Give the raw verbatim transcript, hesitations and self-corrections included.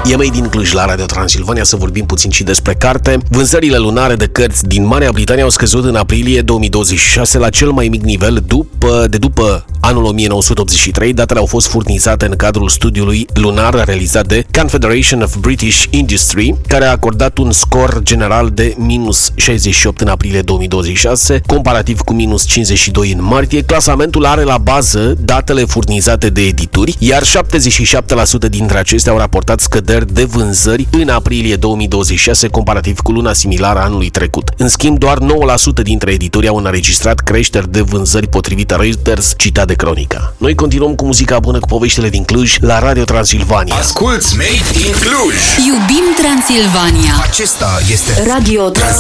E Made in Cluj la Radio Transilvania, să vorbim puțin și despre carte. Vânzările lunare de cărți din Marea Britanie au scăzut în aprilie două mii douăzeci și șase la cel mai mic nivel după, de după anul o mie nouă sute optzeci și trei. Datele au fost furnizate în cadrul studiului lunar realizat de Confederation of British Industry, care a acordat un scor general de minus șaizeci și opt în aprilie două mii douăzeci și șase, comparativ cu minus cincizeci și doi în martie. Clasamentul are la bază datele furnizate de edituri, iar șaptezeci și șapte la sută dintre acestea au raportat scăderi de vânzări în aprilie două mii douăzeci și șase, comparativ cu luna similară anului trecut. În schimb, doar nouă la sută dintre editori au înregistrat creșteri de vânzări, potrivit Reuters, citat de Cronica. Noi continuăm cu muzica bună, cu poveștile din Cluj la Radio Transilvania. Asculți Made in Cluj! Iubim Transilvania! Acesta este Radio Transilvania.